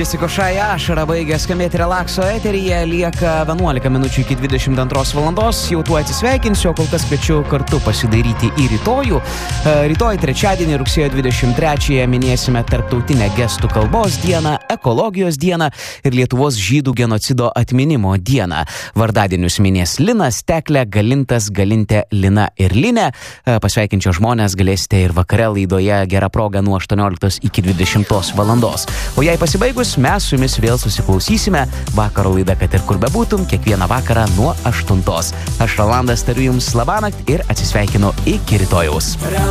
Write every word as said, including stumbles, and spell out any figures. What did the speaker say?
Jessica Shy Ašara baigė skambėti relakso eteryje, lieka vienuolika minučių iki dvidešimt antros valandos, jau tuo atsisveikinsiu, o kol kas kviečiu kartu pasidairyti į rytojų. Rytoj trečiadienį rugsėjo dvidešimt trečiąją minėsime Tarptautinę gestų kalbos dieną, ekologijos dieną ir Lietuvos žydų genocido atminimo dieną. Vardadienius minės Linas, Teklė, Galintas, Galintė, Lina ir Linė. Pasveikinčio žmonės galėsite ir vakare laidoje Gera proga nuo aštuonioliktos iki dvidešimtos valandos. O jei pasibaigus, mes su jumis vėl susiklausysime. Vakaro laida, kad ir kur bebūtum, kiekvieną vakarą nuo aštuntos. Aš Rolandas tariu jums labanakt ir atsisveikinu iki rytojaus.